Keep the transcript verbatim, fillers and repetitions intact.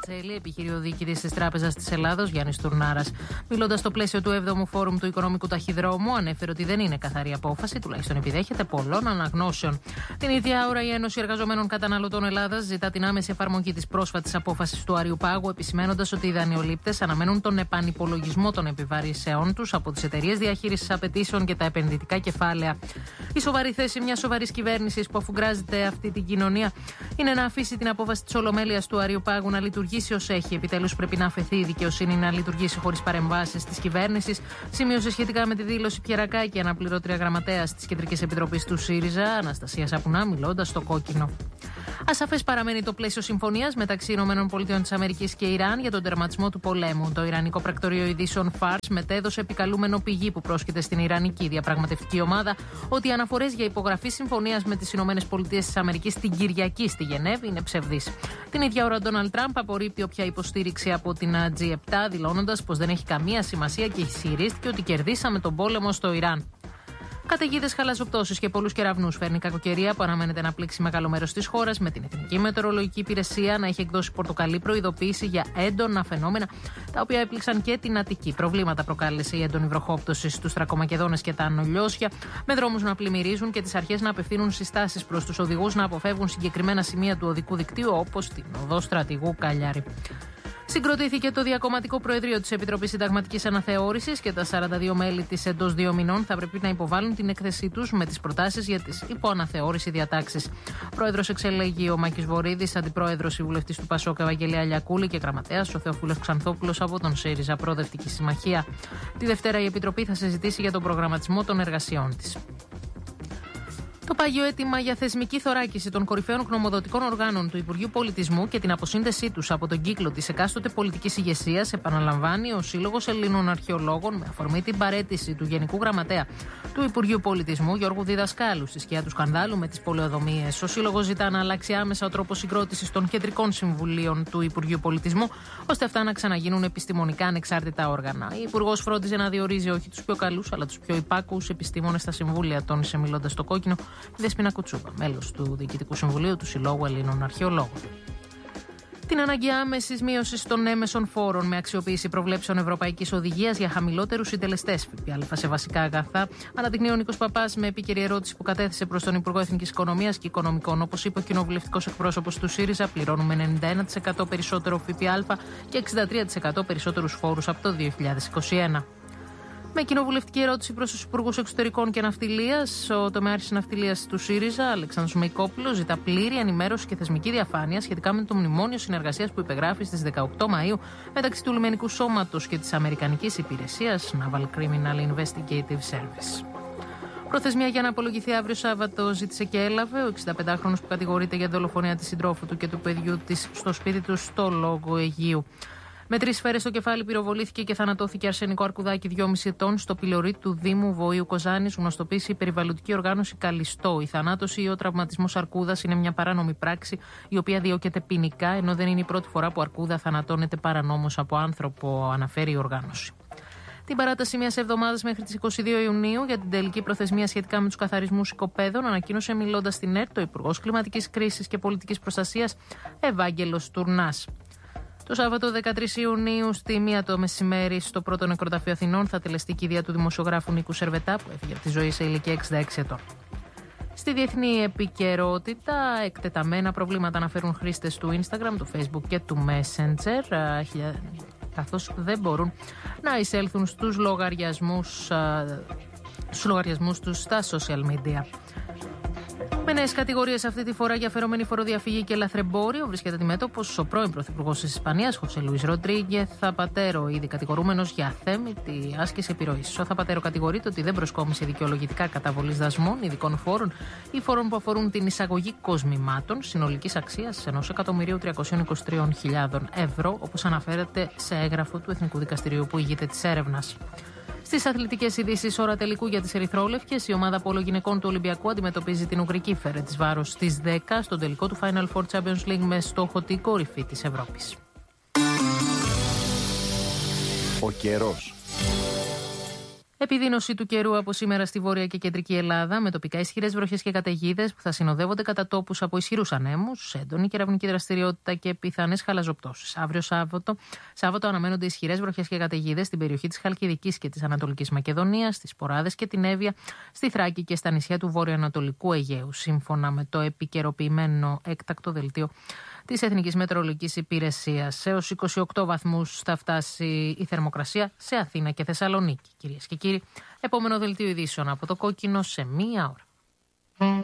Βαρτσέλη, επιχειρηματάρχης της Τράπεζας της Ελλάδος, Γιάννης Τουρνάρας. Μιλώντας στο πλαίσιο του έβδομου Φόρουμ του Οικονομικού Ταχυδρόμου, ανέφερε ότι δεν είναι καθαρή απόφαση, τουλάχιστον επιδέχεται πολλών αναγνώσεων. Την ίδια ώρα, η Ένωση Εργαζομένων Καταναλωτών Ελλάδας ζητά την άμεση εφαρμογή της πρόσφατης απόφασης του Αριοπάγου, επισημένοντας ότι οι δανειολήπτες αναμένουν τον επανυπολογισμό των επιβαρύνσεών τους από τις εταιρείες διαχείρισης απαιτήσεων και τα επενδυτικά κεφάλαια. Η σοβαρή θέση μιας σοβαρής κυβέρνησης που αφουγκράζεται αυτή την κοινωνία είναι να αφήσει την απόφαση της Ολομέλειας του Αριοπάγου να λειτουργήσει ως έχει. Επιτέλους, πρέπει να αφαιθεί η δικαιοσύνη να λειτουργήσει χωρίς παρεμβάσεις της κυβέρνησης, σημείωσε σχετικά με τη δήλωση Πιερακάκη, αναπληρώτρια γραμματέας της Κεντρικής Επιτροπής του ΣΥΡΙΖΑ, Αναστασία Σαπουνά, μιλώντας στο κόκκινο. Ασαφές παραμένει το πλαίσιο συμφωνίας μεταξύ ΗΠΑ και Ιράν για τον τερματισμό του πολέμου. Το Ιρανικό πρακτορείο ειδήσεων Φάρς μετέδωσε επικαλούμενο πηγή που πρόσκειται στην Ιρανική διαπραγματευτική ομάδα ότι οι αναφορές για υπογραφή συμφωνίας με τις ΗΠΑ την Κυριακή στη Γενέβη είναι ψευδείς. Την ίδια ώρα, ο Ντόναλντ Τραμπ απορρίπτει όποια υποστήριξη από την τζι επτά, δηλώνοντας πως δεν έχει καμία σημασία και ισχυρίστηκε ότι κερδίσαμε τον πόλεμο στο Ιράν. Καταιγίδες, χαλαζοπτώσεις και πολλούς κεραυνούς φέρνει κακοκαιρία που αναμένεται να πλήξει μεγάλο μέρος της χώρας, με την Εθνική Μετεωρολογική Υπηρεσία να έχει εκδώσει πορτοκαλί προειδοποίηση για έντονα φαινόμενα, τα οποία έπληξαν και την Αττική. Προβλήματα προκάλεσε η έντονη βροχόπτωση στους Τρακομακεδόνες και τα Ανολιώσια, με δρόμους να πλημμυρίζουν και τις αρχές να απευθύνουν συστάσεις προς τους οδηγούς να αποφεύγουν συγκεκριμένα σημεία του οδικού δικτύου, όπως την οδό Στρατηγού Καλιάρη. Συγκροτήθηκε το Διακομματικό Προεδρείο της Επιτροπής Συνταγματικής Αναθεώρησης και τα σαράντα δύο μέλη της εντός δύο μηνών θα πρέπει να υποβάλουν την έκθεσή τους με τις προτάσεις για τις υποαναθεώρηση διατάξεις. Πρόεδρος εξελέγει ο Μάκης Βορίδης, αντιπρόεδρος η βουλευτής του Πασόκ Ευαγγελία Αλιακούλη και γραμματέας ο Θεόφιλος Ξανθόπουλος από τον ΣΥΡΙΖΑ Προοδευτική Συμμαχία. Τη Δευτέρα η Επιτροπή θα συζητήσει για τον προγραμματισμό των εργασιών της. Το πάγιο αίτημα για θεσμική θωράκιση των κορυφαίων γνωμοδοτικών οργάνων του Υπουργείου Πολιτισμού και την αποσύνδεσή τους από τον κύκλο της εκάστοτε πολιτικής ηγεσίας επαναλαμβάνει ο Σύλλογος Ελλήνων Αρχαιολόγων με αφορμή την παραίτηση του Γενικού Γραμματέα του Υπουργείου Πολιτισμού Γιώργου Διδασκάλου στη σκιά του σκανδάλου με τις πολεοδομίες. Ο Σύλλογος ζητά να αλλάξει άμεσα ο τρόπος συγκρότησης των κεντρικών συμβουλίων του Υπουργείου Πολιτισμού, ώστε αυτά να ξαναγίνουν επιστημονικά ανεξάρτητα όργανα. Η Υπουργός φρόντιζε να διορίζει όχι τους πιο καλούς, αλλά τους πιο υπάκουους επιστήμονες στα συμβούλια, τόνισε μιλώντας στο κόκκινο η Δεσπίνα Κουτσούπα, μέλος του Διοικητικού Συμβουλίου του Συλλόγου Ελλήνων Αρχαιολόγων. Την ανάγκη άμεσης μείωσης των έμεσων φόρων με αξιοποίηση προβλέψεων Ευρωπαϊκής Οδηγίας για χαμηλότερους συντελεστές ΦΠΑ σε βασικά αγαθά, αναδεικνύει ο Νίκος Παπάς με επίκαιρη ερώτηση που κατέθεσε προς τον Υπουργό Εθνικής Οικονομίας και Οικονομικών. Όπως είπε ο κοινοβουλευτικός εκπρόσωπος του ΣΥΡΙΖΑ, πληρώνουμε ενενήντα ένα τοις εκατό περισσότερο ΦΠΑ και εξήντα τρία τοις εκατό περισσότερους φόρους από το δύο χιλιάδες είκοσι ένα. Με κοινοβουλευτική ερώτηση προς τους Υπουργούς Εξωτερικών και Ναυτιλίας, ο τομεάρχης Ναυτιλίας του ΣΥΡΙΖΑ, Αλεξάνδρος Μεϊκόπουλος, ζητά πλήρη ενημέρωση και θεσμική διαφάνεια σχετικά με το μνημόνιο συνεργασίας που υπεγράφει στις δεκαοκτώ Μαΐου μεταξύ του Λιμενικού Σώματος και της Αμερικανικής Υπηρεσίας Naval Criminal Investigative Service. Προθεσμία για να απολογηθεί αύριο Σάββατο ζήτησε και έλαβε ο εξηνταπεντάχρονος που κατηγορείται για δολοφονία της συντρόφου του και του παιδιού της στο σπίτι του στο Λόγο Αιγείου. Με τρεις σφαίρες στο κεφάλι πυροβολήθηκε και θανατώθηκε αρσενικό αρκουδάκι δυόμισι ετών στο πιλωρί του Δήμου Βοήου Κοζάνης, γνωστοποίησε η περιβαλλοντική οργάνωση Καλιστό. Η θανάτωση ή ο τραυματισμός αρκούδας είναι μια παράνομη πράξη, η οποία διώκεται ποινικά, ενώ δεν είναι η πρώτη φορά που αρκούδα θανατώνεται παρανόμως από άνθρωπο, αναφέρει η οργάνωση. Την παράταση μιας εβδομάδας μέχρι τις είκοσι δύο Ιουνίου για την τελική προθεσμία σχετικά με τους καθαρισμούς οικοπαίδων ανακοίνωσε μιλώντας στην ΕΡΤ ο Υπουργός Κλιματικής Κρίσης και Πολιτικής Προστασίας Ευάγγελος Τουρνάς. Το Σάββατο δεκατρείς Ιουνίου, στη μία το μεσημέρι, στο πρώτο νεκροταφείο Αθηνών, θα τελεστεί η κηδεία του δημοσιογράφου Νίκου Σερβετά, που έφυγε από τη ζωή σε ηλικία εξήντα έξι ετών. Στη διεθνή επικαιρότητα, εκτεταμένα προβλήματα αναφέρουν χρήστες του Instagram, του Facebook και του Messenger, καθώς δεν μπορούν να εισέλθουν στους λογαριασμούς, στους λογαριασμούς τους στα social media. Με νέες κατηγορίες αυτή τη φορά για φερόμενη φοροδιαφυγή και λαθρεμπόριο βρίσκεται αντιμέτωπος ο πρώην Πρωθυπουργός της Ισπανίας, Χωσέ Λουίς Ροντρίγκεθ Θαπατέρο, ήδη κατηγορούμενος για αθέμητη άσκηση επιρροής. Ο Θαπατέρο κατηγορείται ότι δεν προσκόμισε δικαιολογητικά καταβολής δασμών, ειδικών φόρων ή φόρων που αφορούν την εισαγωγή κοσμημάτων συνολικής αξίας ενός εκατομμυρίου τριακόσιες είκοσι τρεις χιλιάδες ευρώ, όπως αναφέρεται σε έγγραφο του Εθνικού Δικαστηρίου που ηγείται της έρευνας. Στις αθλητικές ειδήσεις, ώρα τελικού για τις ερυθρόλευκες, η ομάδα πόλο-γυναικών του Ολυμπιακού αντιμετωπίζει την Ουγγρική Φερεντσβάρος στις δέκα στον τελικό του Final Four Champions League με στόχο την κορυφή της Ευρώπης. Ο καιρός. Επιδείνωση του καιρού από σήμερα στη βόρεια και κεντρική Ελλάδα, με τοπικά ισχυρές βροχές και καταιγίδες που θα συνοδεύονται κατά τόπους από ισχυρούς ανέμους, έντονη κεραυνική δραστηριότητα και πιθανές χαλαζοπτώσεις. Αύριο Σάββατο, Σάββατο αναμένονται ισχυρές βροχές και καταιγίδες στην περιοχή της Χαλκιδικής και της Ανατολικής Μακεδονίας, στις Ποράδες και την Εύβοια, στη Θράκη και στα νησιά του βορειοανατολικού Αιγαίου, σύμφωνα με το επικαιροποιημένο έκτακτο δελτίο της Εθνικής Μετεωρολογικής Υπηρεσίας. Έως είκοσι οκτώ βαθμούς θα φτάσει η θερμοκρασία σε Αθήνα και Θεσσαλονίκη. Κυρίες και κύριοι, επόμενο δελτίο ειδήσεων από το Κόκκινο σε μία ώρα.